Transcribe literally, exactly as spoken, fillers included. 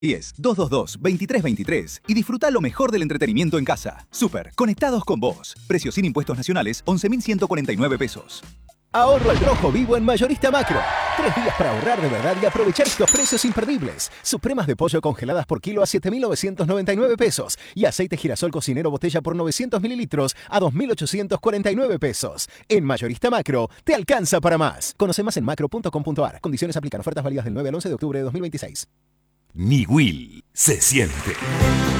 diez, doscientos veintidós, veintitrés veintitrés y disfruta lo mejor del entretenimiento en casa. Super, conectados con vos. Precio sin impuestos nacionales, once mil ciento cuarenta y nueve pesos. Ahorro al rojo vivo en Mayorista Macro. Tres días para ahorrar de verdad y aprovechar estos precios imperdibles. Supremas de pollo congeladas por kilo a siete mil novecientos noventa y nueve pesos. Y aceite girasol cocinero botella por novecientos mililitros a dos mil ochocientos cuarenta y nueve pesos. En Mayorista Macro, te alcanza para más. Conoce más en macro punto com punto a r. Condiciones aplican. Ofertas válidas del nueve al once de octubre de dos mil veintiséis. Niwil se siente.